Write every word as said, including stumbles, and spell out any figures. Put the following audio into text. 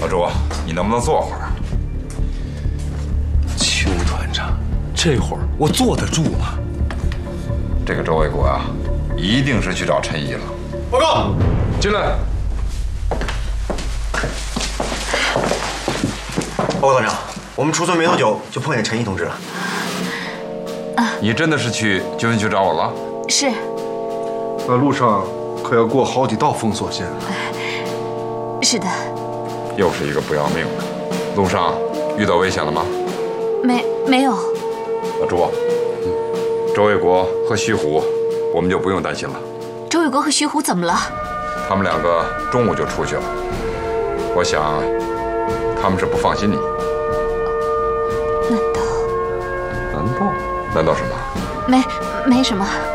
老周，你能不能坐会儿？ 邱团长，这会儿我坐得住吗？ 这个周卫国啊，一定是去找陈毅了。 报告，进来。 报告团长，我们出村没多久就碰见陈毅同志了。 啊，你真的是去救援局找我了？ 是。 那路上可要过好几道封锁线。 是的。 又是一个不要命的。路上遇到危险了吗？ 没没有。 老朱，嗯，周卫国和徐虎，我们就不用担心了。 周卫国和徐虎怎么了？ 他们两个中午就出去了。我想，他们是不放心你。 难道？ 难道？难道什么？ 没，没什么。